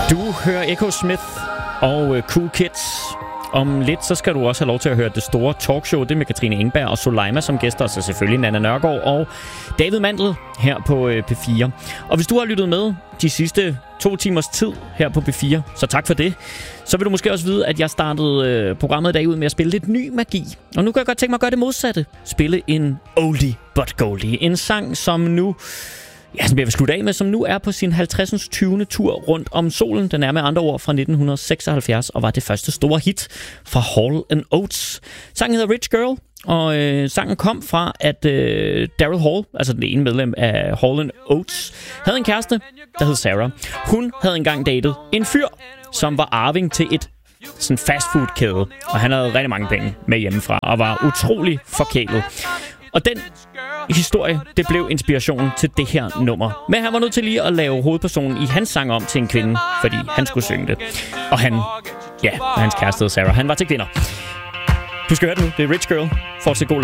Du hører Echo Smith og Cool Kids. Om lidt, så skal du også have lov til at høre det store talkshow. Det med Katrine Engberg og Soleima som gæster, og så selvfølgelig Nanna Nørgaard og David Mandel her på P4. Og hvis du har lyttet med de sidste 2 timers tid her på P4, så tak for det. Så vil du måske også vide, at jeg startede programmet i dag ud med at spille lidt ny magi. Og nu kan jeg godt tænke mig at gøre det modsatte. Spille en oldie but goldie. En sang, som nu... Ja, som jeg vil slutte af med, som nu er på sin 50. 20. tur rundt om solen. Den er med andre ord fra 1976 og var det første store hit fra Hall & Oates. Sangen hedder Rich Girl, og sangen kom fra, at Daryl Hall, altså den ene medlem af Hall & Oates, havde en kæreste, der hed Sarah. Hun havde engang datet en fyr, som var arving til et sådan fastfood-kæde, og han havde rigtig mange penge med hjemmefra og var utrolig forkælet. Og den historie, det blev inspirationen til det her nummer. Men han var nødt til lige at lave hovedpersonen i hans sang om til en kvinde, fordi han skulle synge det. Og han, ja, hans kæreste Sarah, han var til kvinder. Du skal høre det nu. Det er Rich Girl. Fortsæt god